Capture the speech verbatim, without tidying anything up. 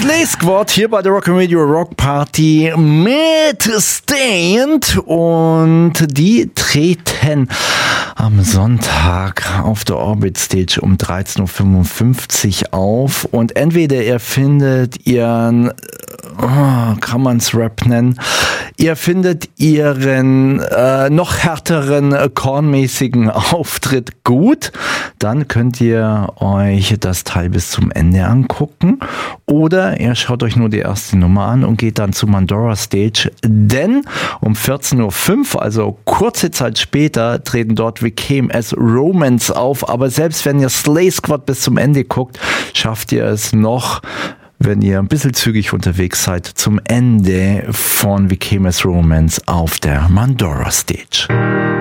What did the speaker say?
Slay Squad hier bei der Rock'n Radio Rock Party mit Stained und die treten am Sonntag auf der Orbit Stage um dreizehn Uhr fünfundfünfzig auf und entweder ihr findet ihren, oh, kann man's Rap nennen, ihr findet ihren äh, noch härteren, äh, kornmäßigen Auftritt gut, dann könnt ihr euch das Teil bis zum Ende angucken. Oder ihr schaut euch nur die erste Nummer an und geht dann zu Mandora Stage, denn um vierzehn Uhr fünf, also kurze Zeit später, treten dort We Came as Romance auf. Aber selbst wenn ihr Slay Squad bis zum Ende guckt, schafft ihr es noch, wenn ihr ein bisschen zügig unterwegs seid, zum Ende von We Came as Romance auf der Mandora Stage.